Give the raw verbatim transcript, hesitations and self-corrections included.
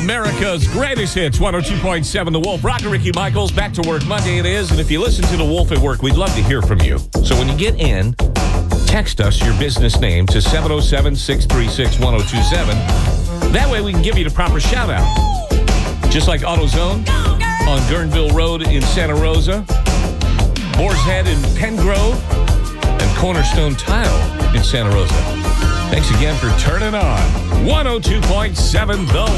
America's greatest hits, one oh two point seven The Wolf. Rock and Ricky Michaels, back to work Monday it is. And if you listen to The Wolf at work, we'd love to hear from you. So when you get in, text us your business name to seven oh seven, six three six, one oh two seven. That way we can give you the proper shout out. Just like AutoZone on Guerneville Road in Santa Rosa, Boar's Head in Pengrove, and Cornerstone Tile in Santa Rosa. Thanks again for turning on one oh two point seven The